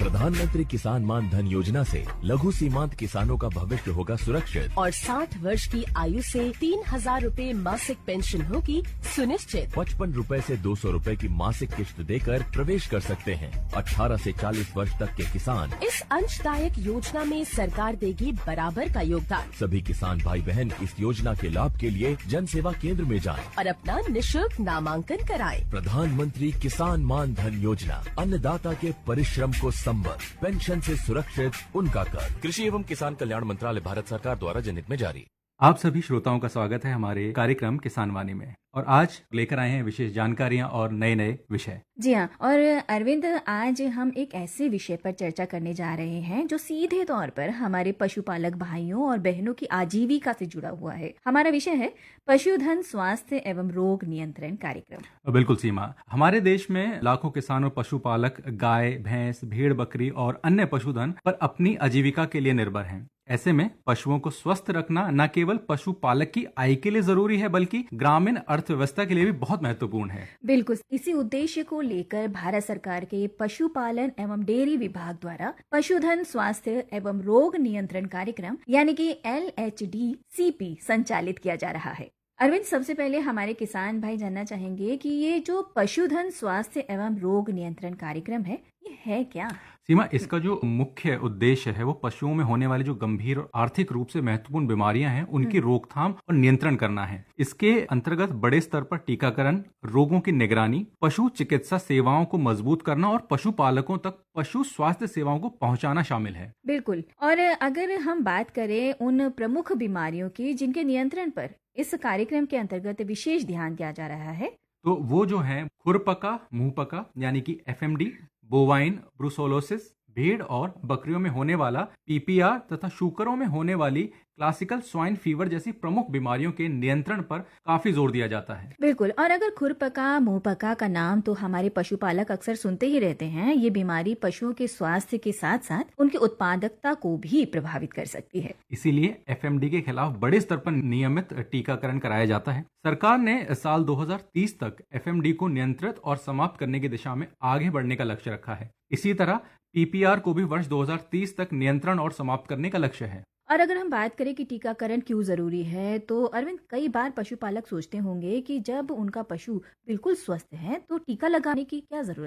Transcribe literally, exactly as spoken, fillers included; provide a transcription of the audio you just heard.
प्रधानमंत्री किसान मान धन योजना से लघु सीमांत किसानों का भविष्य होगा सुरक्षित और साठ वर्ष की आयु से तीन हजार रूपए मासिक पेंशन होगी सुनिश्चित। पचपन रूपए से दो सौ रूपए की मासिक किश्त देकर प्रवेश कर सकते हैं। अठारह से चालीस वर्ष तक के किसान इस अंशदायक योजना में सरकार देगी बराबर का योगदान। सभी किसान भाई बहन इस योजना के लाभ के लिए जन सेवा केंद्र में जाएं और अपना निशुल्क नामांकन कराएं। प्रधानमंत्री किसान मान धन योजना, अन्नदाता के परिश्रम को संबल, पेंशन से सुरक्षित उनका कर। कृषि एवं किसान कल्याण मंत्रालय, भारत सरकार द्वारा जनहित में जारी। आप सभी श्रोताओं का स्वागत है हमारे कार्यक्रम किसान वाणी में, और आज लेकर आए हैं विशेष जानकारियां और नए नए विषय। जी हाँ, और अरविंद, आज हम एक ऐसे विषय पर चर्चा करने जा रहे हैं जो सीधे तौर पर हमारे पशुपालक भाइयों और बहनों की आजीविका से जुड़ा हुआ है। हमारा विषय है पशुधन स्वास्थ्य एवं रोग नियंत्रण कार्यक्रम। बिल्कुल सीमा, हमारे देश में लाखों किसान और पशुपालक गाय, भैंस, भेड़, बकरी और अन्य पशुधन पर अपनी आजीविका के लिए निर्भर हैं। ऐसे में पशुओं को स्वस्थ रखना न केवल पशुपालक की आय के लिए जरूरी है, बल्कि ग्रामीण अर्थव्यवस्था के लिए भी बहुत महत्वपूर्ण है। बिल्कुल, इसी उद्देश्य को लेकर भारत सरकार के पशुपालन एवं डेयरी विभाग द्वारा पशुधन स्वास्थ्य एवं रोग नियंत्रण कार्यक्रम यानी कि L H D C P संचालित किया जा रहा है। अरविंद, सबसे पहले हमारे किसान भाई जानना चाहेंगे कि ये जो पशुधन स्वास्थ्य एवं रोग नियंत्रण कार्यक्रम है, ये है क्या? सीमा, इसका जो मुख्य उद्देश्य है वो पशुओं में होने वाली जो गंभीर और आर्थिक रूप से महत्वपूर्ण बीमारियां हैं उनकी रोकथाम और नियंत्रण करना है। इसके अंतर्गत बड़े स्तर पर टीकाकरण, रोगों की निगरानी, पशु चिकित्सा सेवाओं को मजबूत करना और पशुपालकों तक पशु स्वास्थ्य सेवाओं को पहुंचाना शामिल है। बिल्कुल, और अगर हम बात करें उन प्रमुख बीमारियों की जिनके नियंत्रण पर इस कार्यक्रम के अंतर्गत विशेष ध्यान दिया जा रहा है, तो वो जो है खुरपका, मुंहपका यानी कि F M D, bovine brucellosis, भेड़ और बकरियों में होने वाला पी पी आर तथा शूकरों में होने वाली क्लासिकल स्वाइन फीवर जैसी प्रमुख बीमारियों के नियंत्रण पर काफी जोर दिया जाता है। बिल्कुल, और अगर खुरपका, मुंहपका का नाम तो हमारे पशुपालक अक्सर सुनते ही रहते हैं। ये बीमारी पशुओं के स्वास्थ्य के साथ साथ उनकी उत्पादकता को भी प्रभावित कर सकती है। इसीलिए एफ एम डी के खिलाफ बड़े स्तर पर नियमित टीकाकरण कराया जाता है। सरकार ने साल दो हज़ार तीस तक एफ एम डी को नियंत्रित और समाप्त करने की दिशा में आगे बढ़ने का लक्ष्य रखा है। इसी तरह पी पी आर को भी वर्ष दो हज़ार तीस तक नियंत्रण और समाप्त करने का लक्ष्य है। और अगर हम बात करें कि टीकाकरण क्यों जरूरी है, तो अरविंद, कई बार पशुपालक सोचते होंगे कि जब उनका पशु बिल्कुल स्वस्थ है तो टीका लगाने की क्या जरूरत